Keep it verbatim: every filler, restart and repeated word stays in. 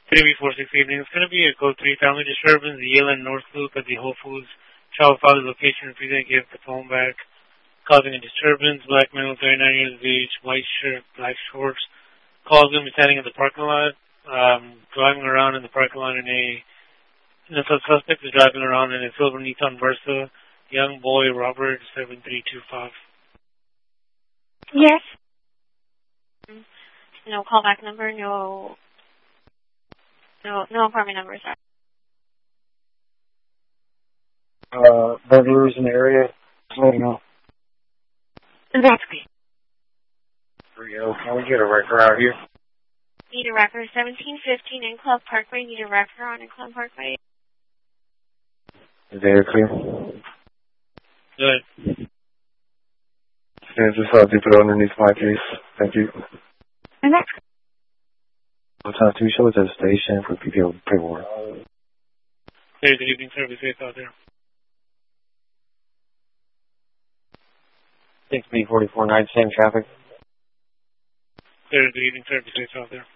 three B four six evening. It's going to be a code three family disturbance, Yale and North Loop at the Whole Foods Travel Father location. Represent gave the phone back, causing a disturbance. Black male, thirty-nine years of age, white shirt, black shorts. Call's going to be standing in the parking lot, um, driving around in the parking lot in a, the suspect is driving around in a silver Nissan Versa. Young boy, Robert, seven three two five. Yes. No callback number, no, no, no apartment number, sorry. Uh, burglars in the area, just let me know. That's okay. three oh, can we get a record out here? Need a record, seventeen fifteen in Club Parkway. Need a record on in Club Parkway. Is the air clear? Good. Yeah, just uh, dip it underneath my case. Thank you. And that's What time two shows at the station for P P O paperwork? There's the evening service rates out there. six B forty-four nine, same traffic. There's the evening service rates out there.